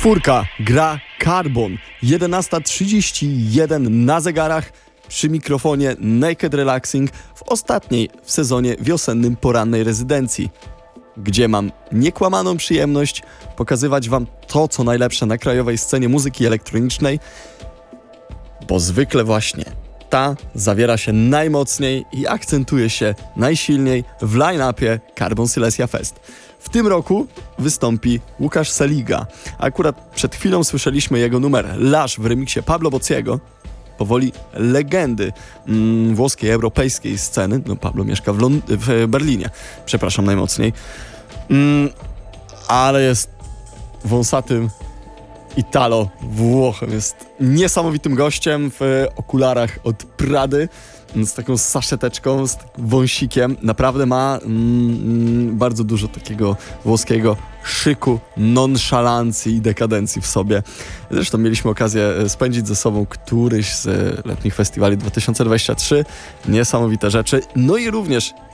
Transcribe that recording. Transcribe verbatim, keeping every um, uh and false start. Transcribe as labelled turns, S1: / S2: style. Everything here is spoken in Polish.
S1: Czwórka gra Carbon. jedenasta trzydzieści jeden na zegarach przy mikrofonie Naked Relaxing w ostatniej w sezonie wiosennym porannej rezydencji, gdzie mam niekłamaną przyjemność pokazywać wam to, co najlepsze na krajowej scenie muzyki elektronicznej, bo zwykle właśnie ta zawiera się najmocniej i akcentuje się najsilniej w line-upie Carbon Silesia Fest. W tym roku wystąpi Łukasz Seliga. Akurat przed chwilą słyszeliśmy jego numer Lush w remiksie Pablo Bocciego, powoli legendy mm, włoskiej, europejskiej sceny. No, Pablo mieszka w, Lond- w Berlinie, przepraszam najmocniej. Mm, ale jest wąsatym Italo Włochem. Jest niesamowitym gościem w okularach od Prady, z taką saszeteczką, z takim wąsikiem. Naprawdę ma mm, bardzo dużo takiego włoskiego szyku, nonszalancji i dekadencji w sobie. Zresztą mieliśmy okazję spędzić ze sobą któryś z letnich festiwali dwa tysiące dwudziestego trzeciego. Niesamowite rzeczy. No i również